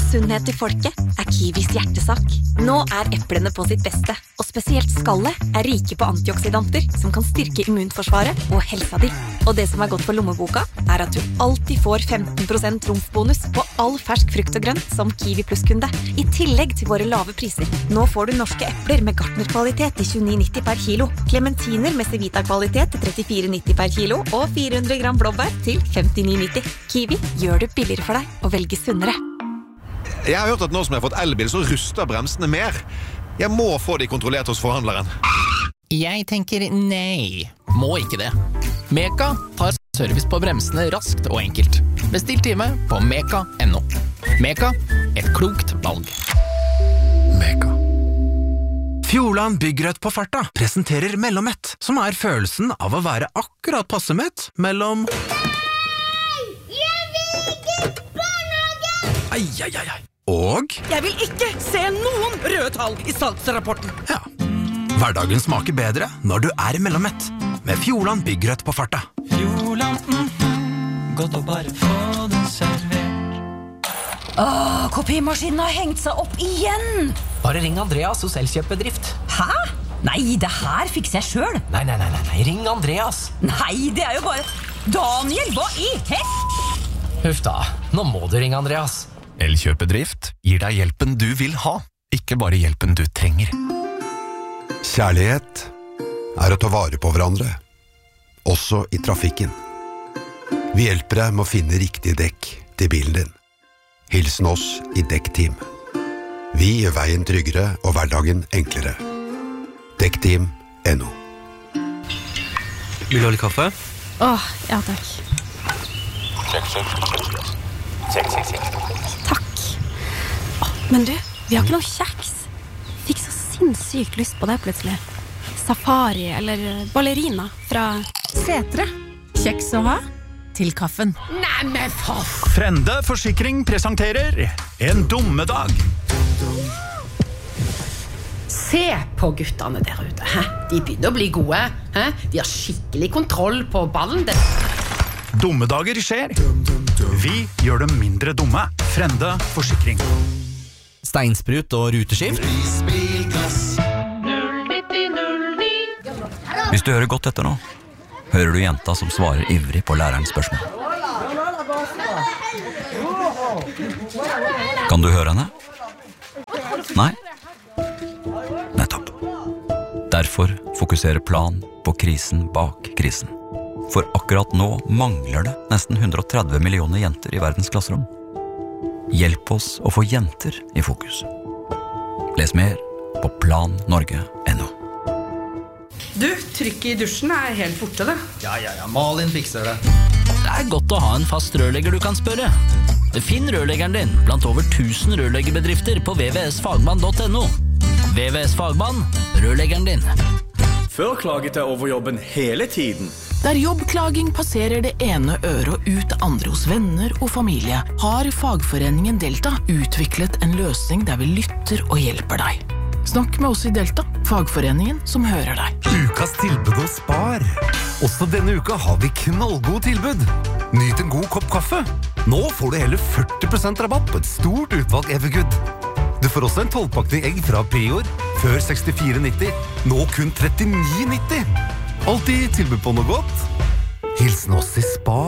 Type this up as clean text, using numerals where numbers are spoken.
sunnhet til folket Kiwis hjertesak. Nå eplene på sitt beste, og spesielt skallet rike på antioksidanter som kan styrke immunforsvaret og helsa di. Og det som godt for lommeboka at du alltid får 15% trumfbonus på all fersk frukt og grønt som Kiwi Plus-kunde, i tillegg til våre lave priser. Nå får du norske epler med Gartner-kvalitet til 29,90 per kilo, clementiner med Cevita-kvalitet til 34,90 per kilo, og 400 gram blåbær til 59,90. Kiwi gjør det billigere for deg å velge sunnere. Jeg har hørt at nå som jeg har fått elbil, så ruster bremsene mer. Jeg må få de kontrollert hos forhandleren. Jeg tenker nei, må ikke det. Meka tar service på bremsene raskt og enkelt. Bestill time på meka.no. Meka, et klokt valg. Meka. Fjordland Byggrødt på farta presenterer Mellommett, som følelsen av å være akkurat passe mett mellom... Ai, ai, ai, ai. Og... Jeg vil ikke se noen røde tall i salgsrapporten. Ja. Hverdagen smaker bedre når du Mellommett. Med Fjordland Byggrødt på farta. Fjordland, godt å bare få det servert. Kopimaskinen har hengt seg opp igjen. Bare ring Andreas hos Elkjøpbedrift. Hæ? Nei, det her fikser jeg selv. Nei, ring Andreas. Nei, det jo bare... Daniel, hva i hest? Huff da, nå må du ringe Andreas. Elkjøpbedrift gir deg hjelpen du vil ha, ikke bare hjelpen du trenger. Kjærlighet å ta vare på hverandre, også i trafikken. Vi hjelper deg med å finne riktig dekk til bilen din. Hilsen oss i Dekkteam. Vi gjør veien tryggere og hverdagen enklere. Dekkteam.no. Vil du ha litt kaffe? Ja takk. Check. Takk. Men du, vi har ikke noe kjeks. Fikk så sinnssykt lyst på det plutselig. Safari eller ballerina fra Setre. Kjeks å ha til kaffen. Nei, men for... Frende Forsikring presenterer En dummedag. Se på guttene der ute. De begynner å bli gode. De har skikkelig kontroll på ballen. Dummedager skjer. Vi gjør dem mindre dumme. Frende Forsikring. Steinsprut og ruteskift. Hvis du hører godt etter nå, hører du jenta som svarer ivrig på lærerens spørsmål. Kan du høre henne? Nei? Nettopp. Derfor fokuserer Plan på krisen bak krisen. For akkurat nå mangler det nesten 130 millioner jenter i verdens klasserom. Hjelp oss å få jenter i fokus. Les mer på plannorge.no. Du, trykket i dusjen helt borte, det. Ja, Malin fikser det. Det godt å ha en fast rørlegger du kan spørre. Finn rørleggeren din blant over 1000 rørleggerbedrifter på vvsfagmann.no. VVS Fagmann, rørleggeren din. Før klaget jeg over jobben hele tiden. Der jobbklaging passerer det ene øret ut det andre hos venner og familie, har fagforeningen Delta utviklet en løsning der vi lytter og hjelper deg. Snakk med oss i Delta, fagforeningen som hører deg. Ukas tilbud og spar. Også denne uka har vi knallgod tilbud. Nyt en god kopp kaffe. Nå får du hele 40% rabatt på et stort utvalg Evergood. Du får også en 12-pakning egg fra Prior, før 64,90, nå kun 39,90. Alltid tilbud på noe godt. Hilsen oss i Spar.